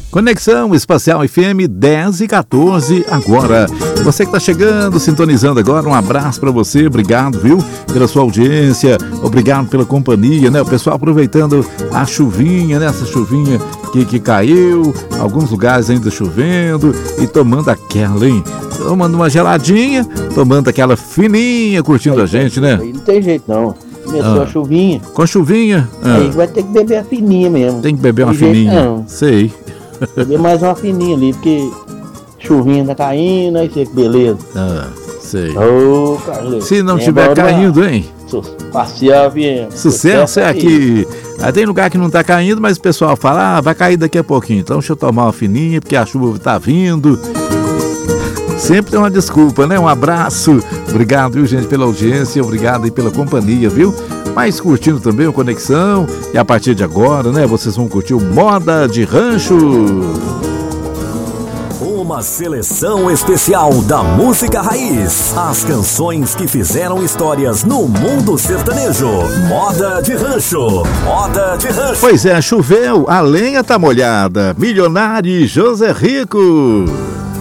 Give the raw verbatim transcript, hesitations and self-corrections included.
Conexão Espacial F M dez e quatorze agora. Você que está chegando, sintonizando agora, um abraço para você, obrigado, viu, pela sua audiência, obrigado pela companhia, né? O pessoal aproveitando a chuvinha, né? Essa chuvinha que, que caiu, alguns lugares ainda chovendo e tomando aquela, hein? Tomando uma geladinha, tomando aquela fininha, curtindo aí, a gente, né? Aí não tem jeito não. Começou Ah. a chuvinha. Com a chuvinha? Ah. Aí vai ter que beber a fininha mesmo. Tem que beber uma Tem jeito fininha. não. Sei. Beber mais uma fininha ali, porque chuvinha tá caindo, aí você que beleza. Ah, sei. Ô, Carlos. Se não tiver caindo, hein? Passear, viemos. Sucesso é aqui. Aí tem lugar que não tá caindo, mas o pessoal fala, ah, vai cair daqui a pouquinho. Então deixa eu tomar uma fininha, porque a chuva tá vindo. Sempre tem uma desculpa, né? Um abraço. Obrigado, viu, gente, pela audiência. Obrigado aí pela companhia, viu? Mas curtindo também o Conexão. E a partir de agora, né, vocês vão curtir o Moda de Rancho. Uma seleção especial da música raiz. As canções que fizeram histórias no mundo sertanejo. Moda de Rancho. Moda de Rancho. Pois é, choveu, a lenha tá molhada. Milionário e José Rico.